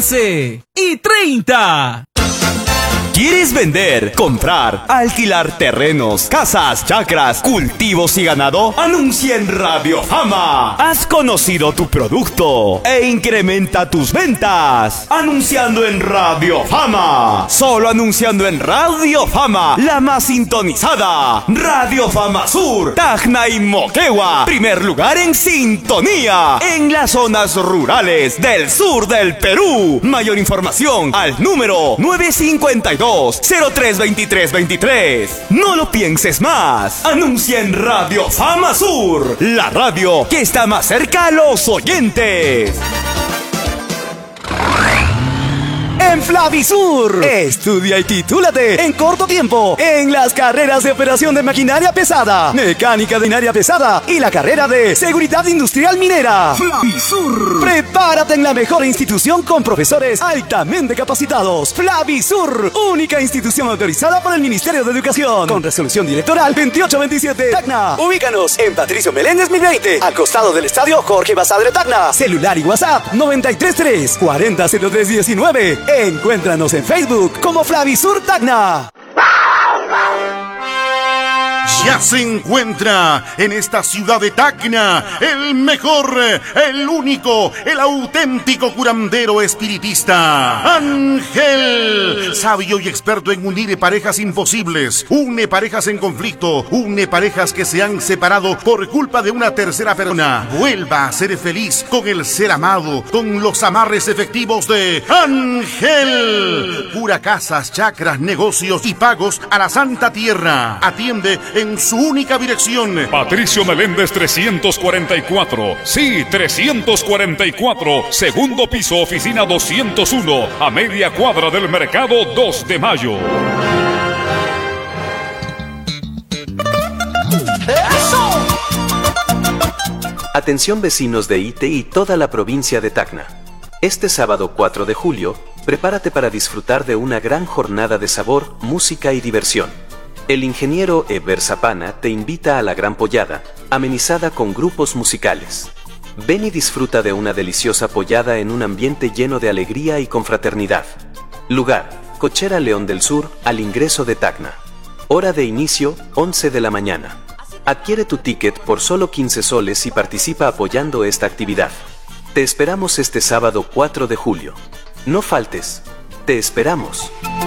11:30. ¿Quieres vender, comprar, alquilar terrenos, casas, chacras, cultivos y ganado? Anuncia en Radio Fama. Has conocido tu producto e incrementa tus ventas. Anunciando en Radio Fama. Solo anunciando en Radio Fama, la más sintonizada. Radio Fama Sur, Tacna y Moquegua. Primer lugar en sintonía en las zonas rurales del sur del Perú. Mayor información al número 952-032323. No lo pienses más. Anuncia en Radio Fama Sur, la radio que está más cerca a los oyentes. En Flavisur, estudia y titúlate en corto tiempo en las carreras de operación de maquinaria pesada, mecánica de maquinaria pesada y la carrera de seguridad industrial minera. Flavisur. Prepárate en la mejor institución con profesores altamente capacitados. Flavisur, única institución autorizada por el Ministerio de Educación, con resolución directoral 2827 Tacna. Ubícanos en Patricio Meléndez 1020, al costado del estadio Jorge Basadre Tacna. Celular y WhatsApp 933 400319. Encuéntranos en Facebook como Flavisur Tacna. Ya se encuentra en esta ciudad de Tacna el mejor, el único, el auténtico curandero espiritista, Ángel, sabio y experto en unir parejas imposibles, une parejas en conflicto, une parejas que se han separado por culpa de una tercera persona. Vuelva a ser feliz con el ser amado, con los amarres efectivos de Ángel. Cura casas, chacras, negocios y pagos a la Santa Tierra. Atiende en su única dirección. Patricio Meléndez 344. Sí, 344. Segundo piso, oficina 201. A media cuadra del mercado 2 de Mayo. Atención vecinos de Ite y toda la provincia de Tacna. Este sábado 4 de julio, prepárate para disfrutar de una gran jornada de sabor, música y diversión. El ingeniero Eber Zapana te invita a la Gran Pollada, amenizada con grupos musicales. Ven y disfruta de una deliciosa pollada en un ambiente lleno de alegría y confraternidad. Lugar: Cochera León del Sur, al ingreso de Tacna. Hora de inicio: 11 de la mañana. Adquiere tu ticket por solo 15 soles y participa apoyando esta actividad. Te esperamos este sábado 4 de julio. No faltes. Te esperamos.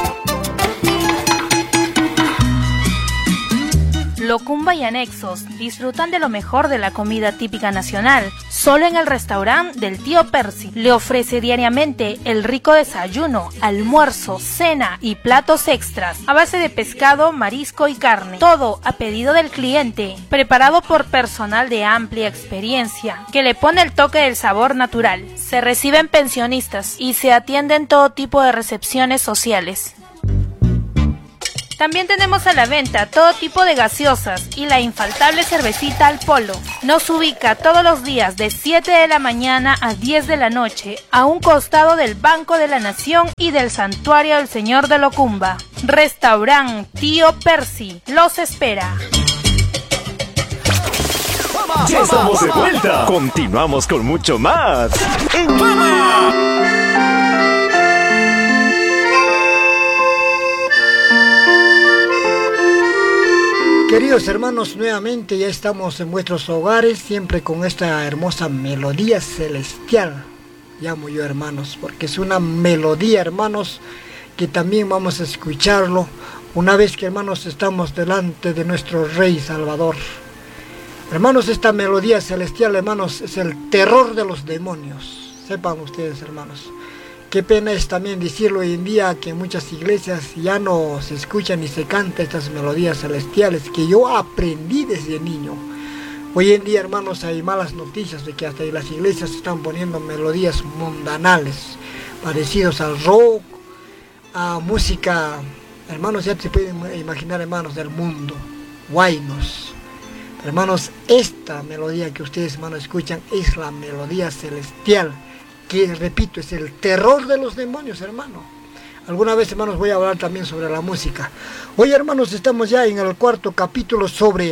Locumba y anexos disfrutan de lo mejor de la comida típica nacional, solo en el restaurante del tío Percy. Le ofrece diariamente el rico desayuno, almuerzo, cena y platos extras a base de pescado, marisco y carne, todo a pedido del cliente, preparado por personal de amplia experiencia, que le pone el toque del sabor natural. Se reciben pensionistas y se atienden todo tipo de recepciones sociales. También tenemos a la venta todo tipo de gaseosas y la infaltable cervecita al polo. Nos ubica todos los días de 7 de la mañana a 10 de la noche, a un costado del Banco de la Nación y del Santuario del Señor de Locumba. Restaurante Tío Percy los espera. Ya estamos de vuelta. Continuamos con mucho más en Fama. Queridos hermanos, nuevamente ya estamos en vuestros hogares, siempre con esta hermosa melodía celestial, llamo yo, hermanos, porque es una melodía, hermanos, que también vamos a escucharlo una vez que, hermanos, estamos delante de nuestro Rey Salvador. Hermanos, esta melodía celestial, hermanos, es el terror de los demonios. Sepan ustedes, hermanos. Qué pena es también decirlo hoy en día que en muchas iglesias ya no se escuchan ni se cantan estas melodías celestiales que yo aprendí desde niño. Hoy en día, hermanos, hay malas noticias de que hasta en las iglesias están poniendo melodías mundanales, parecidos al rock, a música, hermanos, ya se pueden imaginar, hermanos, del mundo, guaynos. Hermanos, esta melodía que ustedes, hermanos, escuchan es la melodía celestial, que, repito, es el terror de los demonios, hermano. Alguna vez, hermanos, voy a hablar también sobre la música. Hoy, hermanos, estamos ya en el cuarto capítulo sobre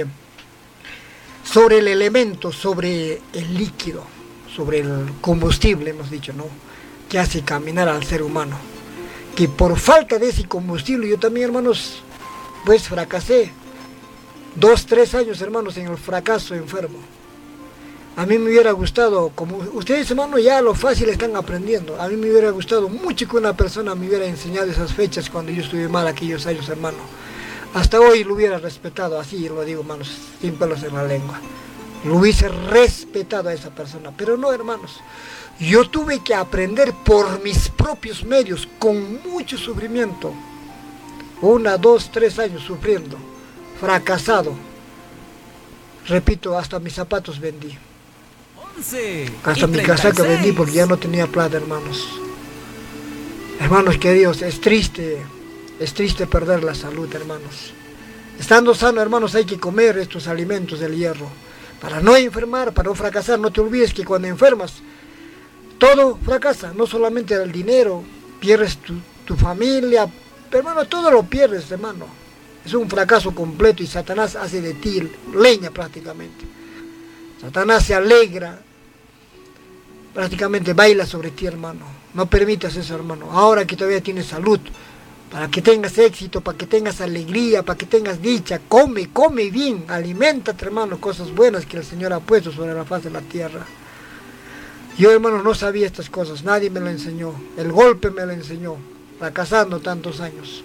el elemento, sobre el líquido, sobre el combustible, hemos dicho, ¿no? que hace caminar al ser humano. Que por falta de ese combustible, yo también, hermanos, pues fracasé. 2, 3 años, hermanos, en el fracaso enfermo. A mí me hubiera gustado, como ustedes, hermanos, ya lo fácil están aprendiendo. A mí me hubiera gustado mucho que una persona me hubiera enseñado esas fechas cuando yo estuve mal aquellos años, hermano. Hasta hoy lo hubiera respetado, así lo digo, hermanos, sin pelos en la lengua. Lo hubiese respetado a esa persona, pero no, hermanos. Yo tuve que aprender por mis propios medios, con mucho sufrimiento. 1, 2, 3 años sufriendo, fracasado. Repito, hasta mis zapatos vendí. Hasta mi casaca vendí porque ya no tenía plata, hermanos. Hermanos queridos, es triste perder la salud, hermanos. Estando sano, hermanos, hay que comer estos alimentos del hierro. Para no enfermar, para no fracasar. No te olvides que cuando enfermas, todo fracasa. No solamente el dinero, pierdes tu familia. Hermano, todo lo pierdes, hermano. Es un fracaso completo y Satanás hace de ti leña prácticamente. Satanás se alegra, prácticamente baila sobre ti, hermano. No permitas eso, hermano. Ahora que todavía tienes salud, para que tengas éxito, para que tengas alegría, para que tengas dicha, come bien, aliméntate, hermano, cosas buenas que el Señor ha puesto sobre la faz de la tierra. Yo, hermano, no sabía estas cosas, nadie me lo enseñó. El golpe me lo enseñó, fracasando tantos años.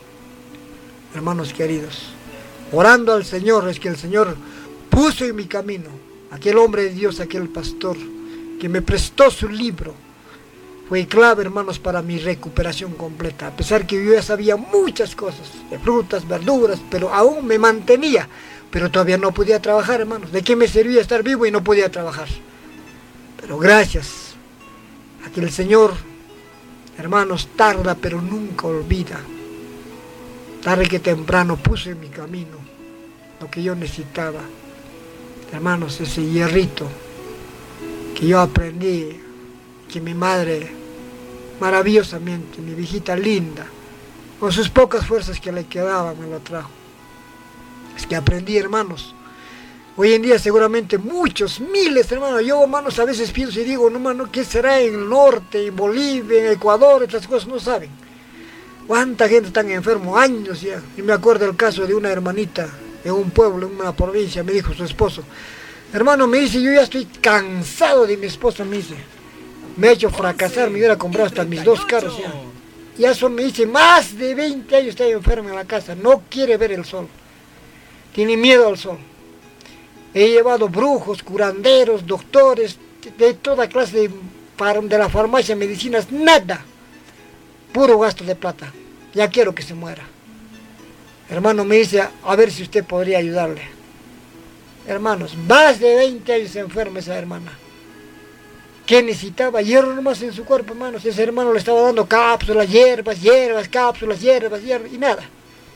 Hermanos queridos, orando al Señor, es que el Señor puso en mi camino aquel hombre de Dios, aquel pastor, que me prestó su libro. Fue clave, hermanos, para mi recuperación completa. A pesar que yo ya sabía muchas cosas, de frutas, verduras, pero aún me mantenía. Pero todavía no podía trabajar, hermanos. ¿De qué me servía estar vivo y no podía trabajar? Pero gracias a que el Señor, hermanos, tarda pero nunca olvida. Tarde que temprano puso en mi camino lo que yo necesitaba. Hermanos, ese hierrito que yo aprendí, que mi madre, maravillosamente, mi viejita linda, con sus pocas fuerzas que le quedaban, me lo trajo. Es que aprendí, hermanos. Hoy en día seguramente muchos, miles, hermanos. Yo, hermanos, a veces pienso y digo, no, hermano, ¿qué será en el norte, en Bolivia, en Ecuador? Estas cosas no saben. ¿Cuánta gente está enfermo? Años ya. Y me acuerdo el caso de una hermanita en un pueblo, en una provincia, me dijo su esposo. Hermano, me dice, yo ya estoy cansado de mi esposa, me dice. Me ha hecho fracasar, me hubiera comprado hasta mis 2 carros ya. Y eso me dice, más de 20 años está enfermo en la casa, no quiere ver el sol. Tiene miedo al sol. He llevado brujos, curanderos, doctores, de toda clase de la farmacia, medicinas, nada. Puro gasto de plata. Ya quiero que se muera. Hermano, me dice, a ver si usted podría ayudarle. Hermanos, más de 20 años enferma esa hermana. ¿Qué necesitaba? Hierro nomás en su cuerpo, hermanos. Ese hermano le estaba dando cápsulas, hierbas, cápsulas, hierbas, y nada.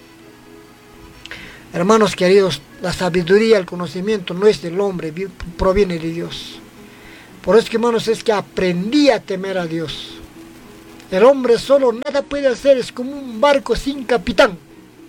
Hermanos queridos, la sabiduría, el conocimiento no es del hombre, proviene de Dios. Por eso, hermanos, es que aprendí a temer a Dios. El hombre solo nada puede hacer, es como un barco sin capitán.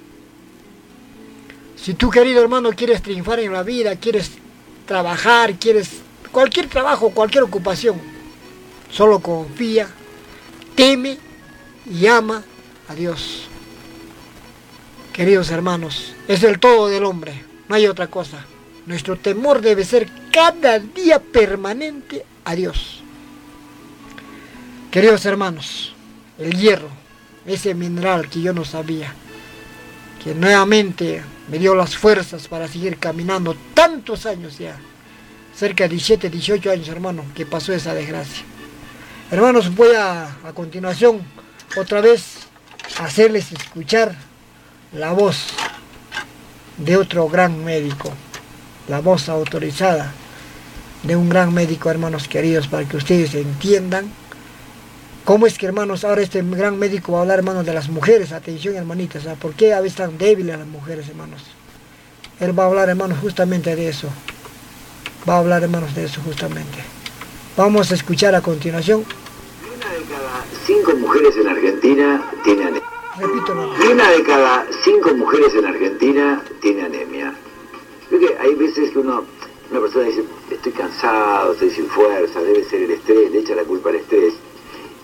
Si tú, querido hermano, quieres triunfar en la vida, quieres trabajar, quieres cualquier trabajo, cualquier ocupación, solo confía, teme y ama a Dios. Queridos hermanos, es el todo del hombre, no hay otra cosa. Nuestro temor debe ser cada día permanente a Dios. Queridos hermanos, el hierro, ese mineral que yo no sabía, que nuevamente me dio las fuerzas para seguir caminando tantos años ya, cerca de 17, 18 años, hermano, que pasó esa desgracia. Hermanos, voy a continuación otra vez hacerles escuchar la voz de otro gran médico, la voz autorizada de un gran médico, hermanos queridos, para que ustedes entiendan cómo es que, hermanos, ahora este gran médico va a hablar, hermanos, de las mujeres. Atención, hermanitas, ¿sabes por qué a veces están débiles las mujeres, hermanos? Él va a hablar, hermanos, justamente de eso. Va a hablar, hermanos, de eso justamente. Vamos a escuchar a continuación. 1 de cada 5 mujeres en Argentina tiene anemia. Repito, hermano. 1 de cada 5 mujeres en Argentina tiene anemia. Porque hay veces que una persona dice, estoy cansado, estoy sin fuerza, debe ser el estrés, le echa la culpa al estrés. Y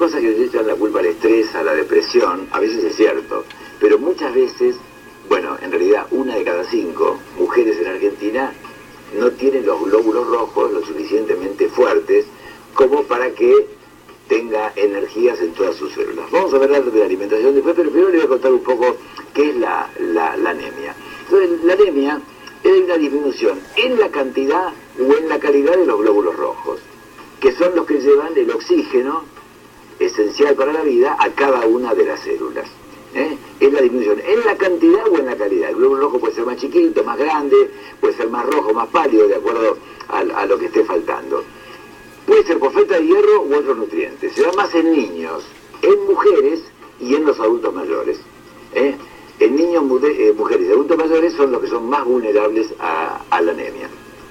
cosas que se echan la culpa al estrés, a la depresión, a veces es cierto, pero muchas veces, bueno, en realidad 1 de cada 5 mujeres en Argentina no tienen los glóbulos rojos lo suficientemente fuertes como para que tenga energías en todas sus células. Vamos a hablar de la alimentación después, pero primero le voy a contar un poco qué es la anemia. Entonces, la anemia es una disminución en la cantidad o en la calidad de los glóbulos rojos, que son los que llevan el oxígeno esencial para la vida a cada una de las células. Es la disminución en la cantidad o en la calidad. El glóbulo rojo puede ser más chiquito, más grande, puede ser más rojo, más pálido, de acuerdo a lo que esté faltando. Puede ser por falta de hierro u otros nutrientes. Se da más en niños, en mujeres y en los adultos mayores. En niños, mujeres y adultos mayores son los que son más vulnerables a la anemia.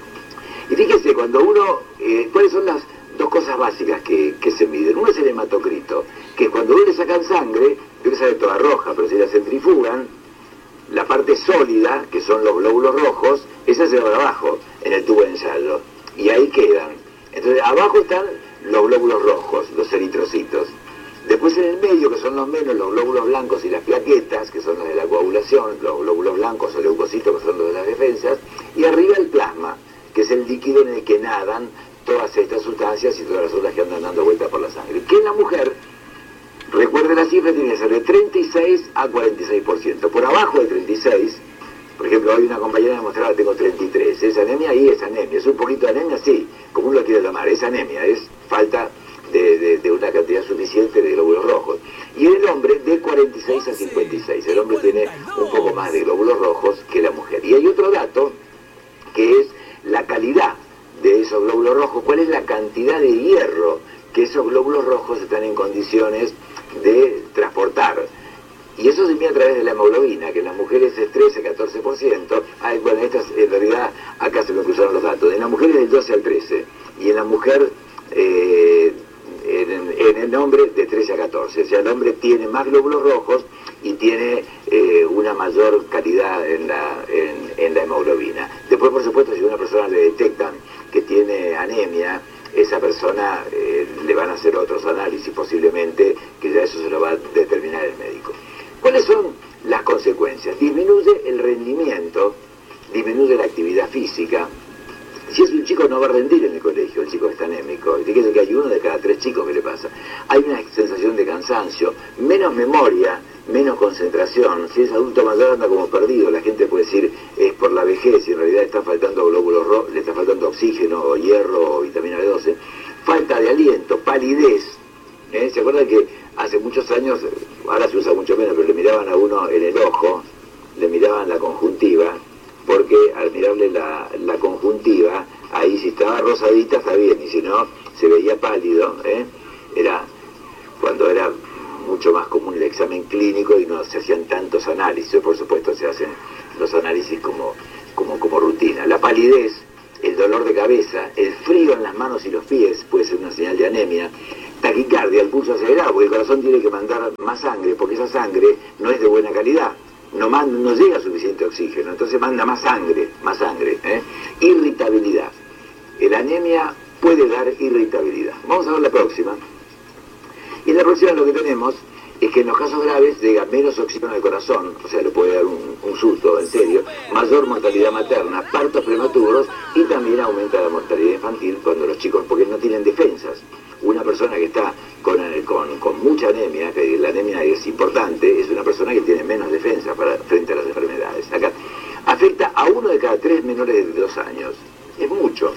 Y fíjese, cuando uno, ¿cuáles son las dos cosas básicas que se miden? Uno es el hematocrito, que cuando uno le sacan sangre, debe ser toda roja, pero si la centrifugan, la parte sólida, que son los glóbulos rojos, esa se va para abajo, en el tubo de ensayo, y ahí quedan. Entonces, abajo están los glóbulos rojos, los eritrocitos. Después en el medio, que son los menos, los glóbulos blancos y las plaquetas, que son los de la coagulación, los glóbulos blancos o leucocitos, que son los de las defensas, y arriba el plasma, que es el líquido en el que nadan todas estas sustancias y todas las otras que andan dando vuelta por la sangre. Que en la mujer, recuerde la cifra, tiene que ser de 36 a 46%. Por abajo de 36, por ejemplo, hoy una compañera me mostraba, tengo 33. ¿Es anemia? Y es anemia. ¿Es un poquito de anemia? Sí, como uno lo quiere llamar. Es anemia, es falta de una cantidad suficiente de glóbulos rojos. Y en el hombre, de 46 a 56. El hombre tiene un poco más de glóbulos rojos que la mujer. Y hay otro dato, que es la calidad de esos glóbulos rojos. ¿Cuál es la cantidad de hierro que esos glóbulos rojos están en condiciones de transportar? Y eso se mide a través de la hemoglobina, que en las mujeres es 13-14%. Bueno, estas, en realidad, acá se me cruzaron los datos. En las mujeres es del 12 al 13. Y en la mujer, en el hombre, de 13 a 14. O sea, el hombre tiene más glóbulos rojos y tiene una mayor calidad en la hemoglobina. Después, por supuesto, si a una persona le detectan que tiene anemia, esa persona le van a hacer otros análisis posiblemente, que ya eso se lo va a determinar el médico. ¿Cuáles son las consecuencias? Disminuye el rendimiento, disminuye la actividad física. Si es un chico no va a rendir en el colegio, el chico está anémico. Fíjese que hay 1 de cada 3 chicos que le pasa. Hay una sensación de cansancio, menos memoria, menos concentración. Si es adulto mayor anda como perdido. La gente puede decir es por la vejez y en realidad está faltando glóbulos rojos, le está faltando oxígeno o hierro o vitamina B12. Falta de aliento, palidez. ¿Se acuerdan que hace muchos años, ahora se usa mucho menos, pero le miraban a uno en el ojo, le miraban la conjuntiva, porque al mirarle la conjuntiva, ahí si estaba rosadita está bien, y si no, se veía pálido, era cuando era mucho más común el examen clínico y no se hacían tantos análisis. Por supuesto se hacen los análisis como rutina. La palidez, el dolor de cabeza, el frío en las manos y los pies puede ser una señal de anemia. Taquicardia, el pulso acelerado, porque el corazón tiene que mandar más sangre, porque esa sangre no es de buena calidad. No llega suficiente oxígeno, entonces manda más sangre. Irritabilidad. La anemia puede dar irritabilidad. Vamos a ver la próxima. Y en la próxima lo que tenemos es que en los casos graves llega menos oxígeno al corazón, o sea, le puede dar un susto, en serio, mayor mortalidad materna, partos prematuros y también aumenta la mortalidad infantil cuando los chicos, porque no tienen defensas. Una persona que está con mucha anemia, que la anemia es importante, es una persona que tiene menos defensa frente a las enfermedades. Acá afecta a 1 de cada 3 menores de 2 años. Es mucho.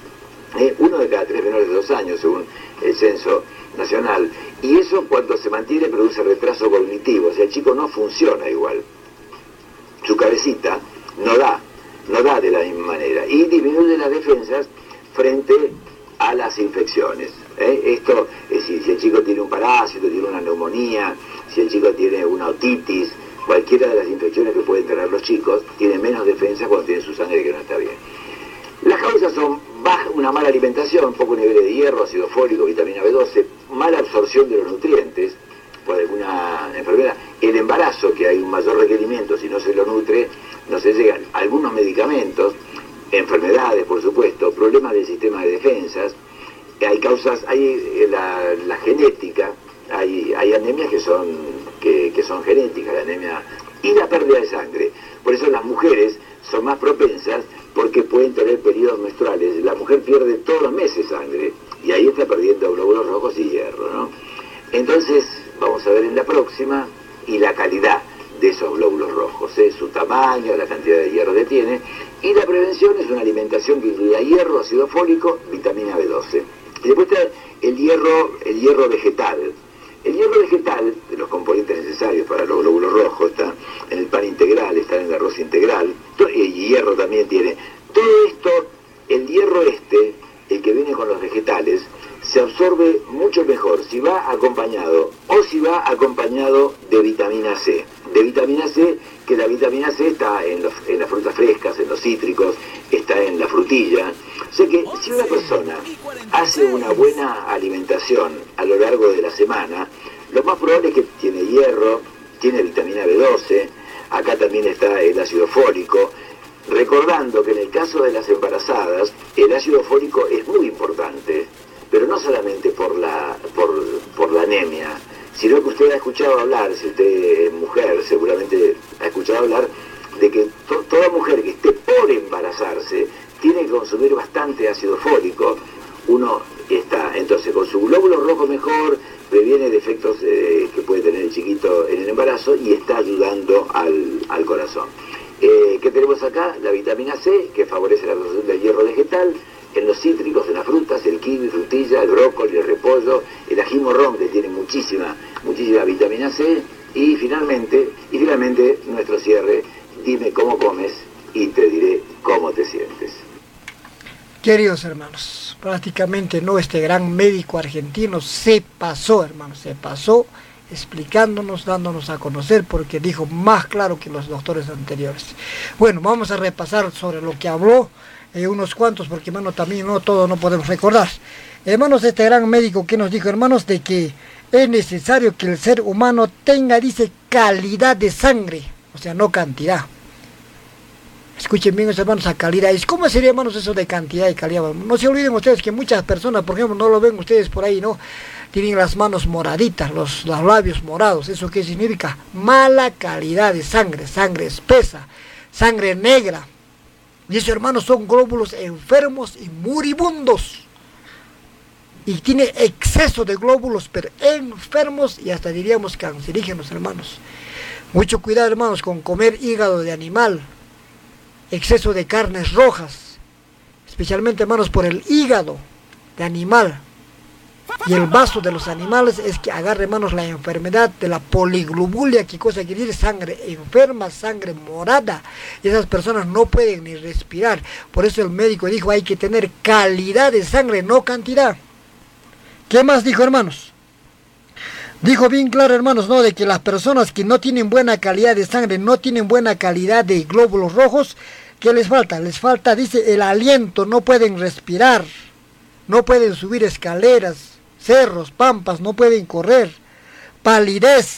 1 de cada 3 menores de 2 años, según el censo nacional. Y eso, cuando se mantiene, produce retraso cognitivo. O sea, el chico no funciona igual. Su cabecita no da de la misma manera. Y disminuye las defensas frente a las infecciones. Esto es decir, si el chico tiene un parásito, tiene una neumonía, si el chico tiene una otitis, cualquiera de las infecciones que pueden tener los chicos, tiene menos defensa cuando tiene su sangre que no está bien. Las causas son una mala alimentación, poco nivel de hierro, ácido fólico, vitamina B12, mala absorción de los nutrientes por alguna enfermedad, el embarazo, que hay un mayor requerimiento, si no se lo nutre, no se llegan, algunos medicamentos, enfermedades, por supuesto, problemas del sistema de defensas. Hay causas, hay la genética, hay anemias que son genéticas, la anemia y la pérdida de sangre. Por eso las mujeres son más propensas porque pueden tener periodos menstruales. La mujer pierde todos los meses sangre y ahí está perdiendo glóbulos rojos y hierro, ¿no? Entonces, vamos a ver en la próxima y la calidad de esos glóbulos rojos, su tamaño, la cantidad de hierro que tiene. Y la prevención es una alimentación que incluye hierro, ácido fólico, vitamina B12. Y después está el hierro vegetal. El hierro vegetal, de los componentes necesarios para los glóbulos rojos, está en el pan integral, está en el arroz integral, y hierro también tiene. Todo esto, el hierro el que viene con los vegetales, se absorbe mucho mejor si va acompañado de vitamina C. De vitamina C, que la vitamina C está en las frutas frescas, en los cítricos, está en la frutilla. O sea que si una persona hace una buena alimentación a lo largo de la semana, lo más probable es que tiene hierro, tiene vitamina B12, acá también está el ácido fólico, recordando que en el caso de las embarazadas, el ácido fólico es muy importante, pero no solamente por la anemia, sino que usted ha escuchado hablar, si usted es mujer, seguramente ha escuchado hablar de que toda mujer que esté por embarazarse tiene que consumir bastante ácido fólico. Uno está entonces con su glóbulo rojo mejor, previene defectos que puede tener el chiquito en el embarazo y está ayudando al corazón. ¿Qué tenemos acá? La vitamina C, que favorece la absorción del hierro vegetal, en los cítricos, en las frutas, el kiwi, frutilla, el brócoli, el repollo, el ají morrón, que tiene muchísima vitamina C, y finalmente nuestro cierre, dime cómo comes y te diré cómo te sientes. Queridos hermanos, prácticamente este gran médico argentino se pasó, hermanos, se pasó explicándonos, dándonos a conocer, porque dijo más claro que los doctores anteriores. Bueno, vamos a repasar sobre lo que habló, unos cuantos, porque hermano también todo no podemos recordar. Hermanos, este gran médico que nos dijo, hermanos, de que es necesario que el ser humano tenga, dice, calidad de sangre, o sea, no cantidad. Escuchen bien, hermanos, a calidad. ¿Cómo sería, hermanos, eso de cantidad y calidad? No se olviden ustedes que muchas personas, por ejemplo, no lo ven ustedes por ahí, ¿no? Tienen las manos moraditas, los labios morados. ¿Eso qué significa? Mala calidad de sangre, sangre espesa, sangre negra. Y esos, hermanos, son glóbulos enfermos y moribundos. Y tiene exceso de glóbulos enfermos y hasta diríamos cancerígenos, hermanos. Mucho cuidado, hermanos, con comer hígado de animal, exceso de carnes rojas, especialmente, hermanos, por el hígado de animal y el vaso de los animales es que agarra, hermanos, la enfermedad de la poliglobulia, que cosa quiere decir sangre enferma, sangre morada, y esas personas no pueden ni respirar. Por eso el médico dijo, hay que tener calidad de sangre, no cantidad. ¿Qué más dijo, hermanos? Dijo bien claro, hermanos, ¿no? De que las personas que no tienen buena calidad de sangre, no tienen buena calidad de glóbulos rojos, ¿qué les falta? Les falta, dice, el aliento, no pueden respirar, no pueden subir escaleras, cerros, pampas, no pueden correr, palidez,